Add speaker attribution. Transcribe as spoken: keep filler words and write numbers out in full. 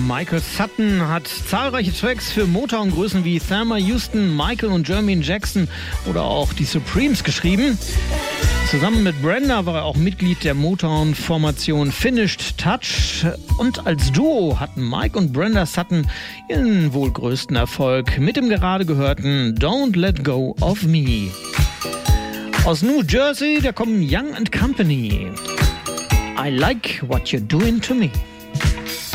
Speaker 1: Michael Sutton hat zahlreiche Tracks für Motown-Größen wie Thelma Houston, Michael und Jermaine Jackson oder auch die Supremes geschrieben. Zusammen mit Brenda war er auch Mitglied der Motown-Formation Finished Touch. Und als Duo hatten Mike und Brenda Sutton ihren wohl größten Erfolg mit dem gerade gehörten Don't Let Go of Me. Aus New Jersey, da kommen Young and Company. I like what you're doing to me.